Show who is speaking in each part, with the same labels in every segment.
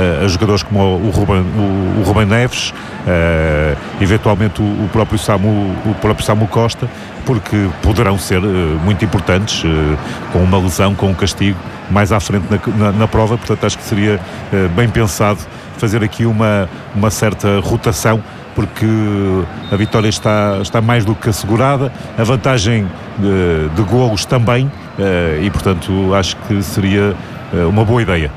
Speaker 1: a jogadores como o Rubem Neves, eventualmente o próprio Samu Costa, porque poderão ser muito importantes, com uma lesão, com um castigo mais à frente na prova. Portanto, acho que seria bem pensado fazer aqui uma certa rotação, porque a vitória está mais do que assegurada, a vantagem de golos também, e portanto acho que seria uma boa ideia.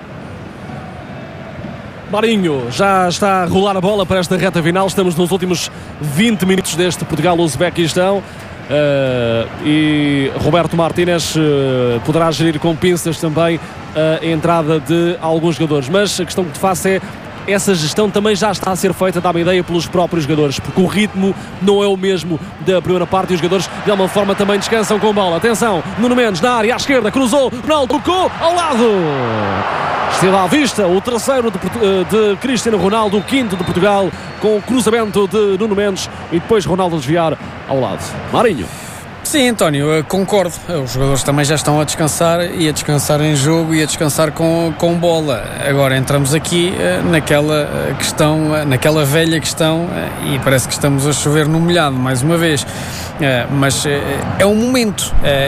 Speaker 2: Marinho já está a rolar a bola para esta reta final. Estamos nos últimos 20 minutos deste Portugal-Uzbequistão. E Roberto Martínez poderá gerir com pinças também a entrada de alguns jogadores, mas a questão que te faço é: essa gestão também já está a ser feita, dá-me ideia, pelos próprios jogadores, porque o ritmo não é o mesmo da primeira parte e os jogadores de alguma forma também descansam com bola. Atenção, Nuno Mendes na área à esquerda, cruzou, Ronaldo tocou ao lado, esteve à vista o terceiro de Cristiano Ronaldo, o quinto de Portugal, com o cruzamento de Nuno Mendes e depois Ronaldo desviar ao lado. Marinho.
Speaker 3: Sim, António, concordo. Os jogadores também já estão a descansar, e a descansar em jogo, e a descansar com bola. Agora entramos aqui naquela questão, naquela velha questão, e parece que estamos a chover no molhado mais uma vez. Mas é o momento,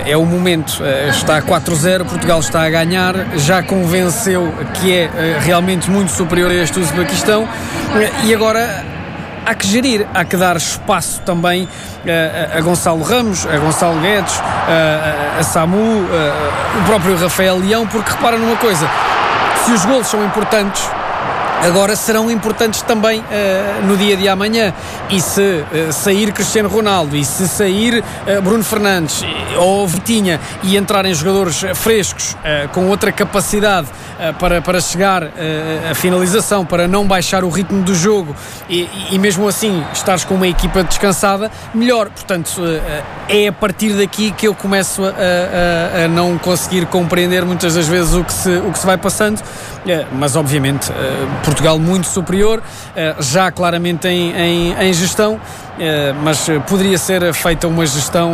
Speaker 3: está 4-0, Portugal está a ganhar, já convenceu que é realmente muito superior a este Uzbequistão, e agora há que gerir, há que dar espaço também a Gonçalo Ramos, a Gonçalo Guedes, a Samu, o próprio Rafael Leão, porque repara numa coisa: se os golos são importantes, agora serão importantes também no dia de amanhã. E se sair Cristiano Ronaldo, e se sair Bruno Fernandes ou Vitinha, e entrarem jogadores frescos com outra capacidade para chegar à finalização, para não baixar o ritmo do jogo, e mesmo assim estares com uma equipa descansada, melhor. Portanto, é a partir daqui que eu começo a não conseguir compreender muitas das vezes o que se vai passando, mas obviamente Portugal muito superior, já claramente em gestão, mas poderia ser feita uma gestão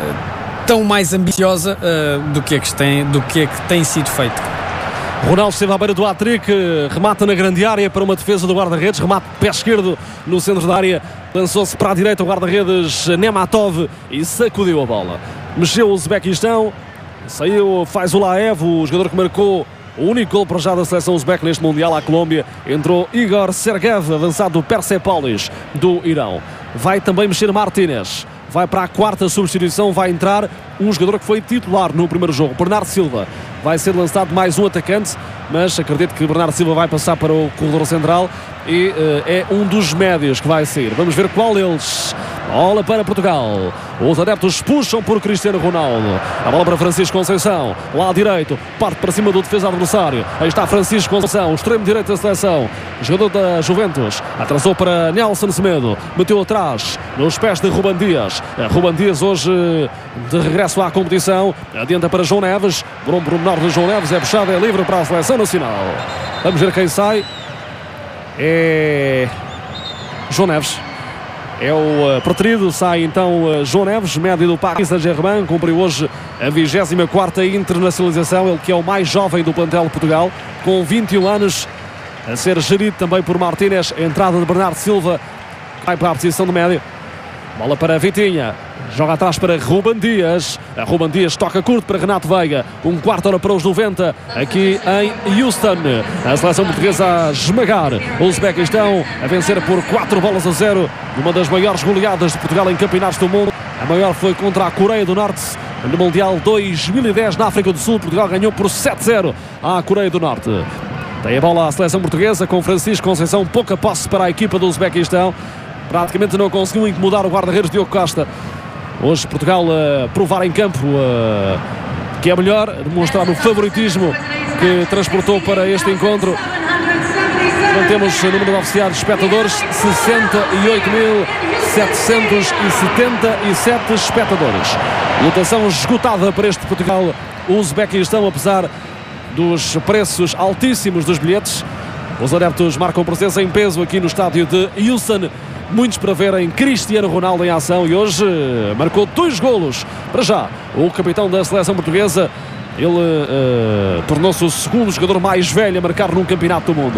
Speaker 3: tão mais ambiciosa do que é que tem sido feito.
Speaker 2: Ronaldo esteve à beira do hat-trick, remata na grande área para uma defesa do guarda-redes, remate de pé esquerdo no centro da área, lançou-se para a direita o guarda-redes Nematov e sacudiu a bola. Mexeu o Uzbequistão, saiu, faz o Laev, o jogador que marcou o único gol para já da seleção uzbeca neste Mundial à Colômbia. Entrou Igor Sergev, avançado do Persepolis do Irão. Vai também mexer Martínez. Vai para a quarta substituição, vai entrar um jogador que foi titular no primeiro jogo, Bernardo Silva. Vai ser lançado mais um atacante, mas acredito que Bernardo Silva vai passar para o corredor central e é um dos médios que vai sair. Vamos ver qual deles. Bola para Portugal. Os adeptos puxam por Cristiano Ronaldo. A bola para Francisco Conceição. Lado direito. Parte para cima do defesa adversário. Aí está Francisco Conceição, extremo direito da seleção. Jogador da Juventus. Atrasou para Nelson Semedo. Meteu atrás nos pés de Ruben Dias. Ruben Dias hoje de regresso à competição. Adianta para João Neves. Por um pormenor de João Neves. É puxado, é livre para a seleção nacional. Vamos ver quem sai. É João Neves. É o preterido, sai então João Neves, médio do Paris Saint-Germain, cumpriu hoje a 24ª internacionalização, ele que é o mais jovem do plantel de Portugal, com 21 anos, a ser gerido também por Martínez. Entrada de Bernardo Silva, vai para a posição de médio. Bola para Vitinha, joga atrás para Ruben Dias. Ruben Dias toca curto para Renato Veiga. Um quarto hora para os 90 aqui em Houston. A seleção portuguesa a esmagar o Uzbequistão, a vencer por 4-0, uma das maiores goleadas de Portugal em campeonatos do mundo. A maior foi contra a Coreia do Norte no Mundial 2010 na África do Sul. Portugal ganhou por 7-0 à Coreia do Norte. Tem a bola a seleção portuguesa com Francisco Conceição, pouca posse para a equipa do Uzbequistão. Praticamente não conseguiu incomodar o guarda-redes Diogo Costa. Hoje Portugal a provar em campo que é melhor, demonstrar o favoritismo que transportou para este encontro. Não temos número de oficiais de espectadores, 68.777 espectadores. Lotação esgotada para este Portugal. O Uzbequistão, apesar dos preços altíssimos dos bilhetes, os adeptos marcam presença em peso aqui no estádio de Houston. Muitos para verem Cristiano Ronaldo em ação, e hoje marcou 2 golos. Para já, o capitão da seleção portuguesa, ele tornou-se o segundo jogador mais velho a marcar num campeonato do mundo.